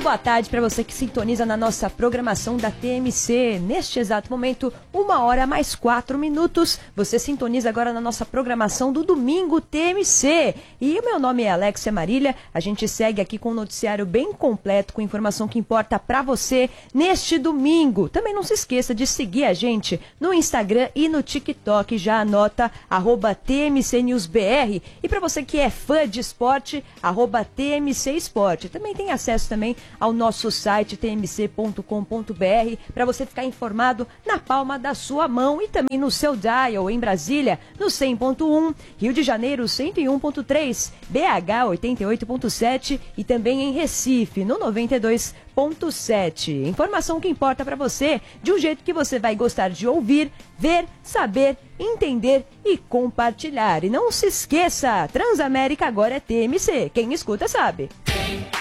boa tarde para você que sintoniza na nossa programação da TMC. Neste exato momento, 1h mais 4 minutos. Você sintoniza agora na nossa programação do domingo TMC. E o meu nome é Alexia Marília. A gente segue aqui com um noticiário bem completo, com informação que importa para você neste domingo. Também não se esqueça de seguir a gente no Instagram e no TikTok. Já anota @TMCNewsBR. E para você que é fã de esporte, @TMC Esporte. Também tem acesso também ao nosso site tmc.com.br para você ficar informado na palma da sua mão e também no seu dial em Brasília no 100.1, Rio de Janeiro 101.3, BH 88.7 e também em Recife no 92.7. Informação que importa para você de um jeito que você vai gostar de ouvir, ver, saber, entender e compartilhar. E não se esqueça, Transamérica agora é TMC. Quem escuta sabe.